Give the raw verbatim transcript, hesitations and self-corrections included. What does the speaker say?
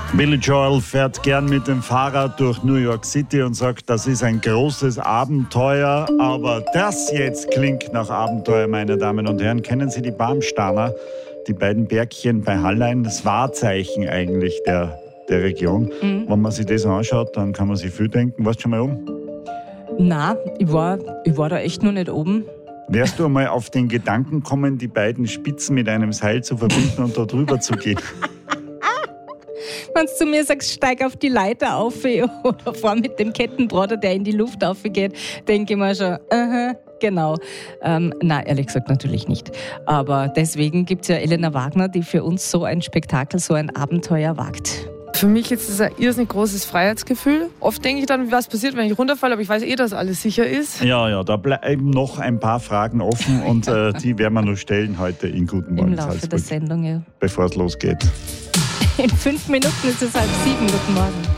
Billy Joel fährt gern mit dem Fahrrad durch New York City und sagt, das ist ein großes Abenteuer. Aber das jetzt klingt nach Abenteuer, meine Damen und Herren. Kennen Sie die Barmstaner, die beiden Bergchen bei Hallein? Das Wahrzeichen eigentlich der, der Region. Mhm. Wenn man sich das anschaut, dann kann man sich viel denken. Warst du schon mal oben? Nein, ich war, ich war da echt noch nicht oben. Wärst du einmal auf den Gedanken kommen, die beiden Spitzen mit einem Seil zu verbinden und da drüber zu gehen? Wenn du zu mir sagst, steig auf die Leiter auf oder fahr mit dem Kettenbroder, der in die Luft aufgeht, denke ich mir schon, aha, genau. Ähm, nein, ehrlich gesagt natürlich nicht. Aber deswegen gibt es ja Elena Wagner, die für uns so ein Spektakel, so ein Abenteuer wagt. Für mich ist es ein irrsinnig großes Freiheitsgefühl. Oft denke ich dann, was passiert, wenn ich runterfalle, aber ich weiß eh, dass alles sicher ist. Ja, ja, da bleiben noch ein paar Fragen offen und äh, die werden wir noch stellen heute in Guten Morgen Im Laufe Salzburg, der Sendung, ja. bevor es losgeht. In fünf Minuten ist es halb sieben. Guten Morgen.